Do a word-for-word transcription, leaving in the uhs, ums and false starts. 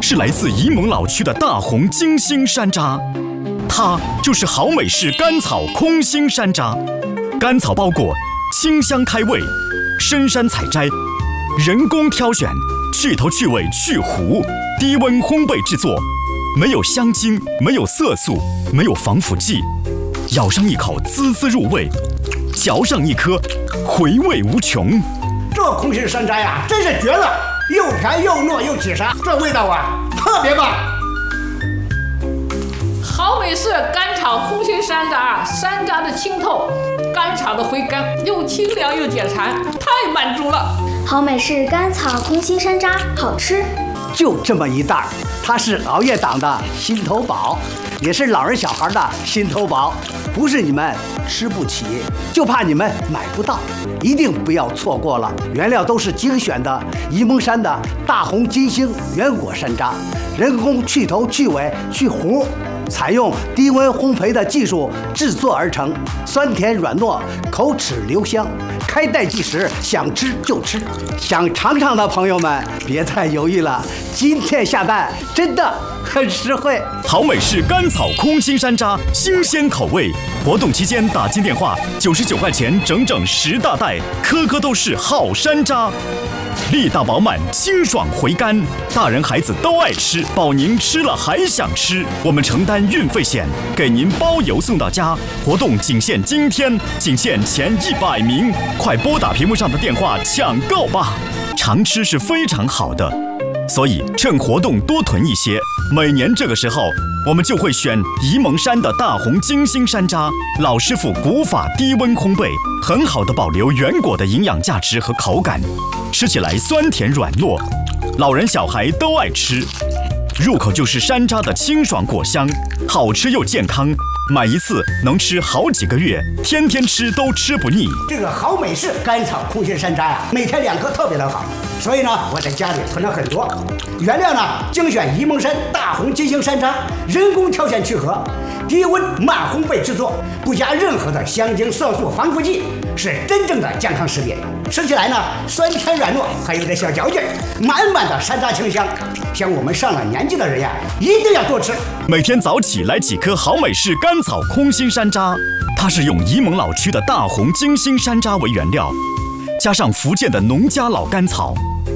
是来自沂蒙老区的大红金星山楂，它就是好美式甘草空心山楂。甘草包裹，清香开胃，深山采摘，人工挑选，去头去味去核，低温烘焙制作，没有香精，没有色素，没有防腐剂。咬上一口，滋滋入味；嚼上一颗，回味无穷。 这空心山楂呀，真是绝了，又甜又糯又起沙，这味道啊，特别棒。 好美式甘草空心山楂，山楂的清透，甘草的回甘，又清凉又解馋，太满足了。 好美式甘草空心山楂，好吃。 就这么一袋儿，它是熬夜党的心头宝，也是老人小孩的心头宝。不是你们吃不起，就怕你们买不到，一定不要错过了。原料都是精选的沂蒙山的大红金星原果山楂，人工去头去尾去核，采用低温烘焙的技术制作而成，酸甜软糯，口齿留香。开袋即食，想吃就吃。想尝尝的朋友们别太犹豫了，今天下单真的很实惠。 好美式甘草空心山楂，新鲜口味。活动期间打进电话，九十九块钱整整十大袋，颗颗都是好山楂。力大饱满，清爽回甘，大人孩子都爱吃，保您吃了还想吃。我们承担运费险，给您包邮送到家。活动仅限今天，仅限前一百名，快拨打屏幕上的电话抢购吧！常吃是非常好的，所以趁活动多囤一些。每年这个时候，我们就会选沂蒙山的大红金星山楂，老师傅古法低温烘焙，很好的保留原果的营养价值和口感，吃起来酸甜软糯，老人小孩都爱吃。入口就是山楂的清爽果香，好吃又健康，买一次能吃好几个月，天天吃都吃不腻。 这个好美式甘草空心山楂呀，每天两颗特别的好，所以呢，我在家里囤了很多。原料呢，精选沂蒙山大红金星山楂，人工挑选去核，低温慢烘焙制作，不加任何的香精、色素、防腐剂，是真正的健康食品。吃起来呢，酸甜软糯，还有点小嚼劲，满满的山楂清香。像我们上了年纪的人呀，一定要多吃。 每天早起来几颗好美式甘草空心山楂，它是用沂蒙老区的大红金星山楂为原料，加上福建的农家老甘草，